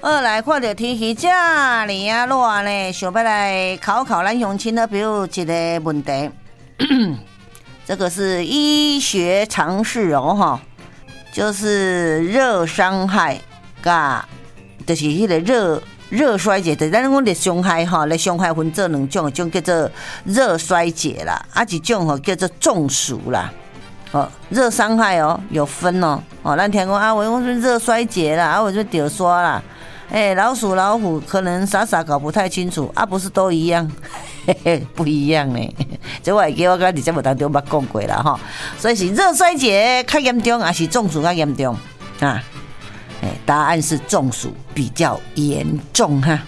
来看到天气这么热呢，想要来考咱乡亲的朋友一个问题。这个是医学常识哦，就是热伤害，就是迄个热衰竭，就是咱讲热伤害哈，热伤害分做两种，一种叫做热衰竭啦，一种叫做中暑啦。热伤害有分哦，咱听讲我说热衰竭啦，我说掉刷啦，老鼠老虎可能傻搞不太清楚，不是都一样，不一样呢。这我会记我刚在节目当中捌讲过啦哈，所以是热衰竭较严重，还是中暑较严重啊？答案是中暑比较严重哈。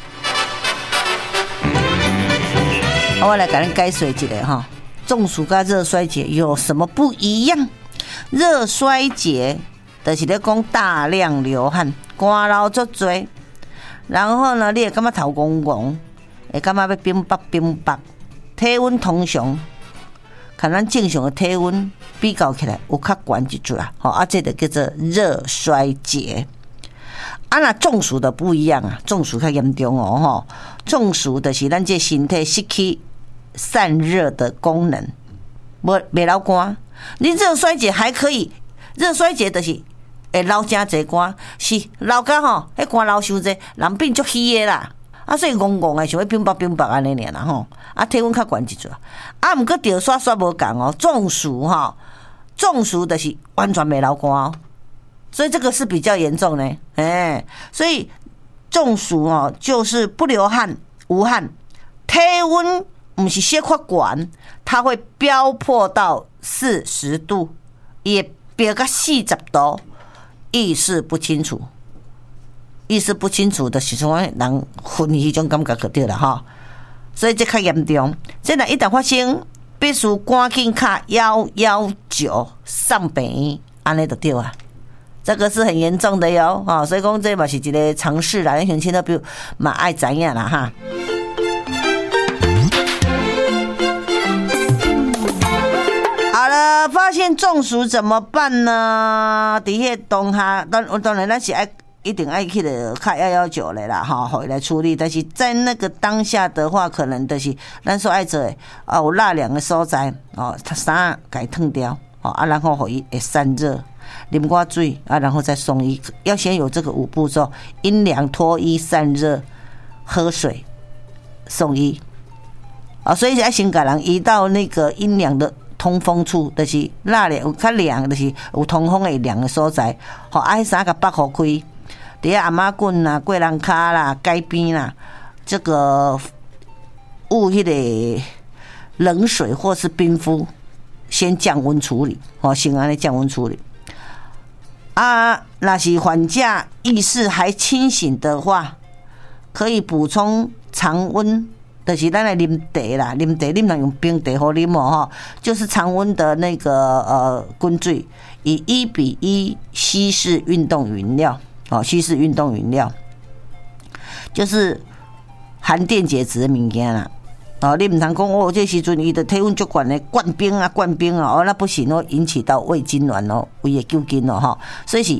我来给咱解说一下哈，中暑跟热衰竭有什么不一样？热衰竭就是咧讲大量流汗，汗流足多，然后呢，你会感觉头晕晕，会感觉要冰白，体温通常，看咱正常的体温比较起来有较悬一chút啦，这个叫做热衰竭。那中暑的不一样啊，中暑较严重哦，中暑就是咱这身体失去散热的功能，袂流汗。你热衰竭还可以，热衰竭就是会流真侪汗，是流到迄汗流伤侪，人变足虚的啦。所以戆戆的想要冰白安尼尔啦体温较悬一chút。毋过着刷无共哦，中暑就是完全袂流汗哦。所以这个是比较严重呢，所以中暑就是不流汗、无汗，体温不是小可悬，它会飙破到40度，也飙到40度，意识不清楚的时候，人昏迄种感觉就对了哈。所以这较严重，这若一旦发生，必须赶紧卡119送病院，安尼就对啊。这个是很严重的哟，所以讲这嘛是一个常识啦，咱乡亲都比如嘛爱知影啦哈。好了，发现中暑怎么办呢？伫迄当下，当然咱是一定爱去的卡119的啦，好来处理。但是在那个当下的话，可能就是咱所爱做的有纳凉的所在他衫给烫掉然后互伊会散热。啉寡水然后再送医，要先有这个5步骤：阴凉、脱衣、散热、喝水、送医。所以要先把人移到那个阴凉的通风处，就是纳凉有较凉，就是有通风的凉的所在。迄衫甲拔互开，伫阿妈棍啦、过人骹啦、街边啦，这个捂迄个冷水或是冰敷，先降温处理。先安尼降温处理。若是患者意识还清醒的话，可以补充常温，就是咱来啉茶啦，啉茶啉人用冰茶好啉就是常温的那个滚水，以1:1稀释运动饮料，稀释运动饮料，就是含电解质的物件啦。你唔通讲这时阵伊的体温足悬的灌冰那不行引起到胃痉挛胃会揪筋所以是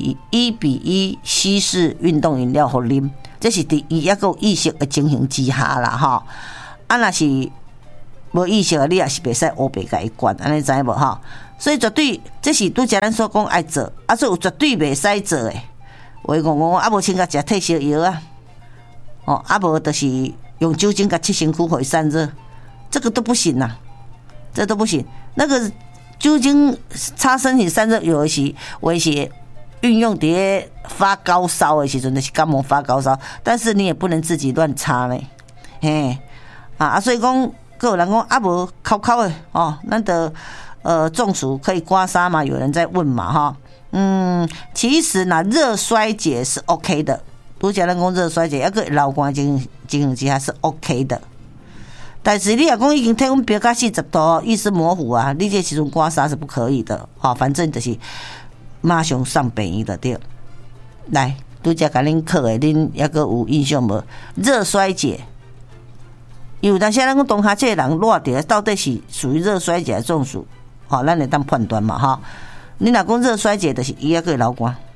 1:1稀释运动饮料好啉，这是伫伊抑个有意识的情形之下啦若是无意识你也是袂使乌白甲伊灌，安尼知无所以绝对这是拄则咱所讲爱做，所以有绝对袂使做的。话讲无先甲食退烧药无就是用酒精给7身躯会散热，这个都不行啦，这都不行。那个酒精擦身体散热，有些运用在发高烧的时阵，就是感冒发高烧，但是你也不能自己乱擦呢，所以讲，各有人讲无口的咱的中暑可以刮痧嘛？有人在问嘛其实呢，热衰竭是 OK 的。拄则咱讲热衰竭，个流汗情形之下是 OK 的，但是你若讲已经体温飙到40度，意识模糊你这时阵刮痧是不可以的反正就是马上上病院就对。来，拄则甲恁课的，恁抑个有印象无？热衰竭，因为当时咱讲当下这个人热着，到底是属于热衰竭还是中暑？咱会当判断嘛你若讲热衰竭，就是伊抑个流汗，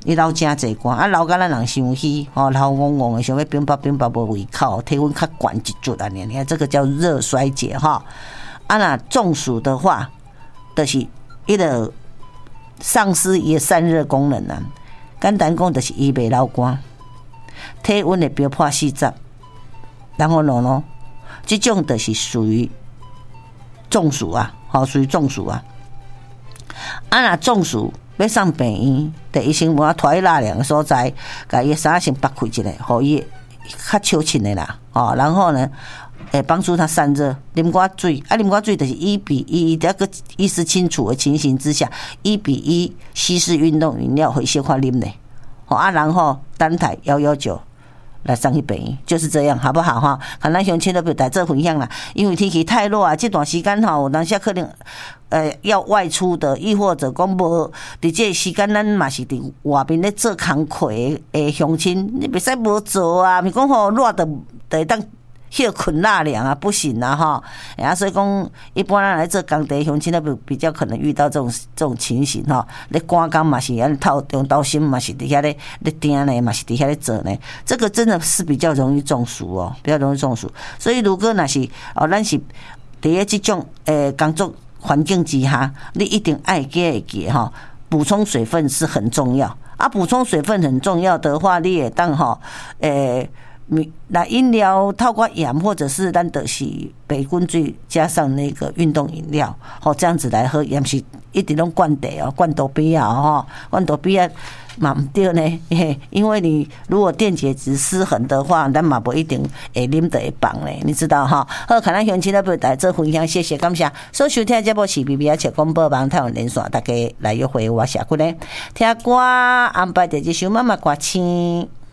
伊流真济汗，啊流甲咱人生气，流汪汪的，想要冰爆无胃口，体温较悬一chút啊，你看这个叫热衰竭哈。啊那中暑的话，就是伊就丧失伊的散热功能啊。简单讲就是伊袂流汗，体温会飙破40，然后呢，这种就是属于中暑啊，属于中暑啊。啊那中暑要送病院，第一先我拖去纳凉的所在，甲伊衫先拔开一下，互伊较笑清的啦，然后呢，帮助他散热，啉寡水，啉寡水就是1比1，这个意识清楚的情形之下，1比1稀释运动饮料会小可啉的，然后等待119。来送去病院，就是这样，好不好哈？看咱乡亲都别在这分享啦，因为天气太热啊，这段时间有当时可能要外出的，亦或者讲无伫这时间，咱嘛是伫外面咧做工课的乡亲，你袂使无做啊，咪讲热的会当休困纳凉啊，不行啊所以讲一般人来做工地乡亲都比较可能遇到这种情形咧赶工嘛是安透中刀心嘛是伫遐咧盯呢，嘛是伫遐咧做呢，这个真的是比较容易中暑比较容易中暑。所以如果若是咱是伫咧这种工作环境之下，你一定爱记补充水分是很重要啊。补充水分很重要的话，你也当那饮料透过盐，或者是咱就是白滚水加上那个运动饮料，这样子来喝，也不是一直拢灌茶灌多杯啊，灌多杯啊嘛唔对呢，因为你如果电解质失衡的话，咱嘛不一定会啉得会棒呢，你知道哈。好，看咱乡亲咧要来做分享，谢谢感谢。所收听节目是 BBA 切广播网台湾连线，大家来约会我下骨呢，听歌安排的这首妈妈歌星。